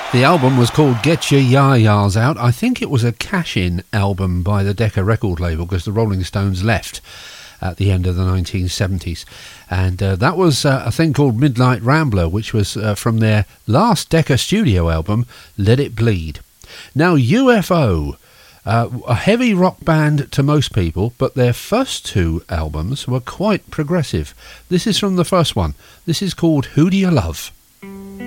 The album was called Get Your Ya-Ya's Out. I think it was a cash-in album by the Decca record label because the Rolling Stones left at the end of the 1970s. And that was a thing called Midnight Rambler, which was from their last Decca studio album, Let It Bleed. Now, UFO, a heavy rock band to most people, but their first two albums were quite progressive. This is from the first one. This is called Who Do You Love?